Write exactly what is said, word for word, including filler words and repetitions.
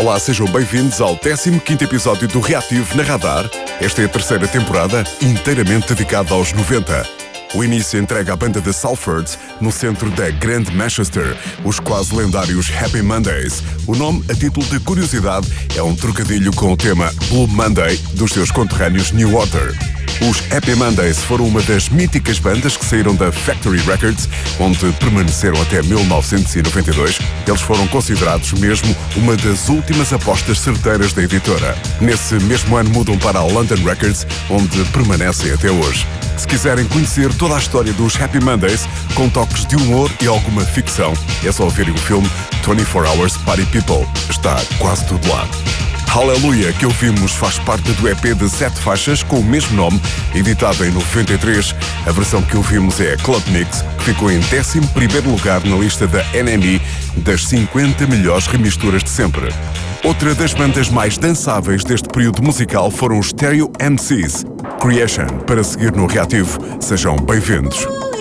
Olá, sejam bem-vindos ao décimo quinto episódio do Reativo na Radar. Esta é a terceira temporada, inteiramente dedicada aos noventa. O início entrega a banda The Salfords no centro da Grand Manchester, os quase lendários Happy Mondays. O nome, a título de curiosidade, é um trocadilho com o tema Blue Monday dos seus conterrâneos New Order. Os Happy Mondays foram uma das míticas bandas que saíram da Factory Records, onde permaneceram até mil novecentos e noventa e dois. Eles foram considerados mesmo uma das últimas apostas certeiras da editora. Nesse mesmo ano mudam para a London Records, onde permanecem até hoje. Se quiserem conhecer toda a história dos Happy Mondays, com toques de humor e alguma ficção, é só verem o filme vinte e quatro Hours Party People. Está quase tudo lá. Hallelujah, que ouvimos, faz parte do E P de sete faixas com o mesmo nome, editado em noventa e três. A versão que ouvimos é a Club Mix, que ficou em décimo primeiro lugar na lista da N M E das cinquenta melhores remisturas de sempre. Outra das bandas mais dançáveis deste período musical foram os Stereo M Cs. Creation, para seguir no Reativo. Sejam bem-vindos.